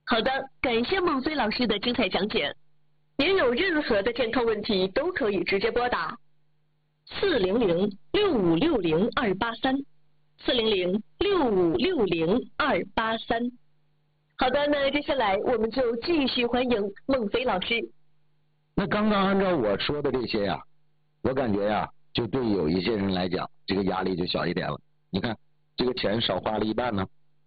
好的，感谢孟非老师的精彩讲解。您有任何的健康问题都可以直接拨打400-6560-283，400-6560-283。好的，那接下来我们就继续欢迎孟非老师。 那刚刚按照我说的这些呀，我感觉呀，就对有一些人来讲，这个压力就小一点了。你看，这个钱少花了一半呢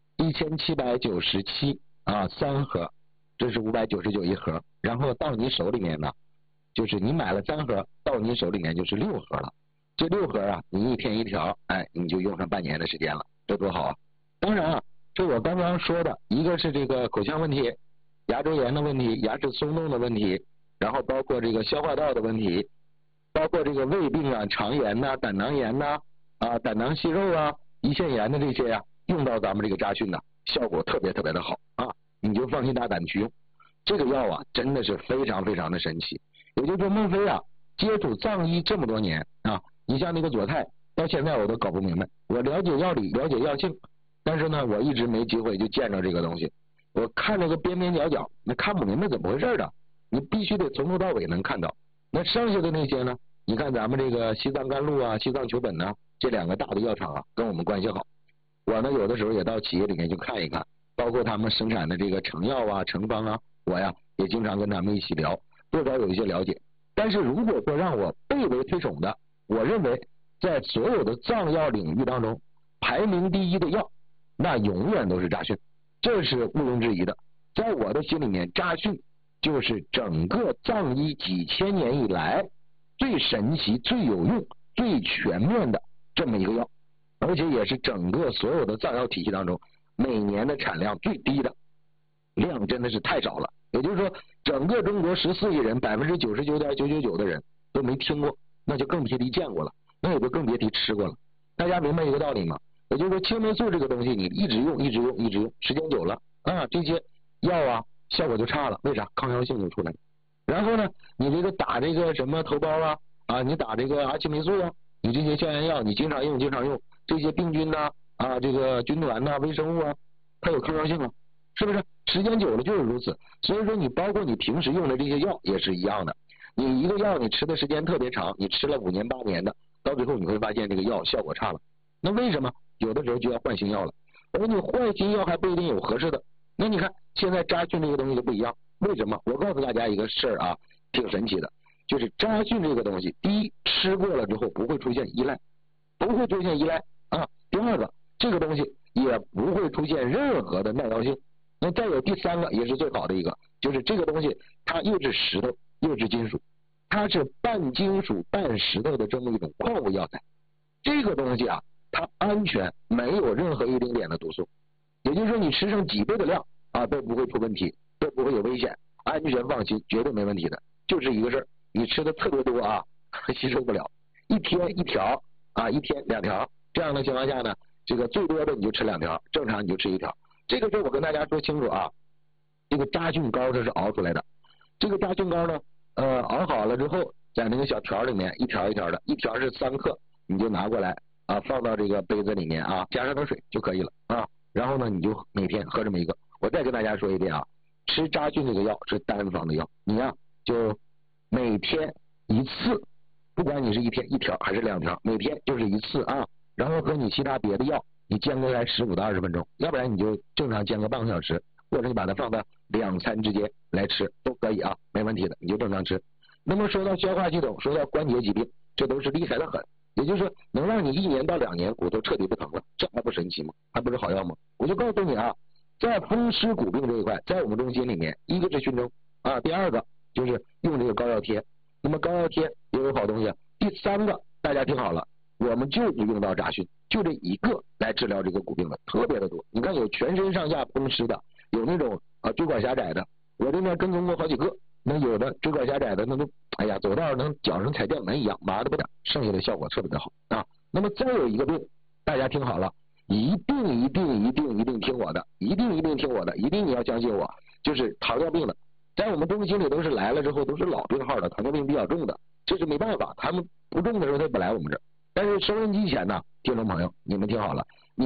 ，1797啊，3盒，这是599一盒，然后到你手里面呢，就是你买了3盒，到你手里面就是6盒了。这6盒啊，你一天一条，哎，你就用上半年的时间了，这多好啊！当然啊，这我刚刚说的，一个是这个口腔问题、牙周炎的问题、牙齿松动的问题，然后包括这个消化道的问题，包括这个胃病啊、肠炎呐、胆囊炎呐、胆囊息肉啊、胰腺炎的这些呀，用到咱们这个扎讯呢，效果特别特别的好啊，你就放心大胆去用。这个药啊，真的是非常非常的神奇。也就是说，孟非啊，接触藏医这么多年啊，你像那个左泰，到现在我都搞不明白。我了解药理，了解药性，但是呢，我一直没机会就见着这个东西。我看这个边边角角，那看不明白怎么回事的，你必须得从头到尾能看到。那剩下的那些呢，你看咱们这个西藏甘露啊、西藏球本呢，这2个大的药厂啊，跟我们关系好。我呢，有的时候也到企业里面去看一看，包括他们生产的这个成药啊、成方啊，我呀也经常跟他们一起聊，多少有一些了解。但是如果说让我倍为推崇的，我认为在所有的藏药领域当中，排名第一的药，那永远都是扎讯，这是毋庸置疑的。在我的心里面，扎讯就是整个藏医几千年以来最神奇、最有用、最全面的这么一个药，而且也是整个所有的藏药体系当中每年的产量最低的，量真的是太少了。也就是说，整个中国14亿人，99.999%的人都没听过，那就更别提见过了，那也就更别提吃过了。大家明白一个道理吗？也就是说，青霉素这个东西，你一直用，时间久了啊，这些药啊效果就差了。为啥？抗药性就出来了。然后呢，你这个打这个什么头孢啊，你打这个阿奇霉素啊，你这些消炎药你经常用，这些病菌呐这个军团呐、微生物啊，它有抗药性啊。是不是？时间久了就是如此。所以说，你包括你平时用的这些药也是一样的。你一个药你吃的时间特别长，你吃了5年8年的，到最后你会发现这个药效果差了。那为什么？有的时候就要换新药了。而你换新药还不一定有合适的。那你看现在扎讯这个东西就不一样，为什么？我告诉大家一个事儿啊，挺神奇的，就是扎讯这个东西，第一，吃过了之后不会出现依赖，啊。第二个，这个东西也不会出现任何的耐药性。那再有第3个，也是最好的一个，就是这个东西它又是石头又是金属，它是半金属半石头的这么一种矿物药材。这个东西啊，它安全，没有任何一丁点的毒素，也就是说你吃上几倍的量啊都不会出问题，都不会有危险，安全放心，绝对没问题的。就是一个事儿，你吃的特别多啊，吸收不了，一天1条啊，1天2条，这样的情况下呢，这个最多的你就吃2条，正常你就吃1条。这个事我跟大家说清楚啊，这个扎讯膏这是熬出来的，这个扎讯膏呢，熬好了之后，在那个小条里面一条一条的，一条是3克，你就拿过来啊，放到这个杯子里面啊，加上点水就可以了啊。然后呢，你就每天喝这么一个。我再跟大家说一遍啊，吃扎讯这个药是单方的药，你呀就每天1次，不管你是1天1条还是2条，每天就是1次啊。然后和你其他别的药，你间隔来15到20分钟，要不然你就正常间隔半个小时，或者你把它放到2餐之间来吃都可以啊，没问题的，你就正常吃。那么说到消化系统，说到关节疾病，这都是厉害的很，也就是说能让你1年到2年骨头彻底不疼了，这还不神奇吗？还不是好药吗？我就告诉你啊，在风湿骨病这一块，在我们中心里面，一个是熏蒸啊，第2个就是用这个膏药贴。那么膏药贴也有好东西，第3个大家听好了，我们就是用到扎讯，就这一个来治疗这个骨病的，特别的多。你看有全身上下风湿的，有那种椎管狭窄的，我这边跟踪过好几个，那有的椎管狭窄的那都哎呀走道能脚上踩电门一样，麻的不得，剩下的效果特别的好啊。那么再有一个病，大家听好了，一定听我的，一定听我的，一定你要相信我，就是糖尿病的，在我们中心里都是来了之后都是老病号的，糖尿病比较重的，这是没办法，他们不重的时候他本来我们这儿。但是收音机前呢，听众朋友，你们听好了，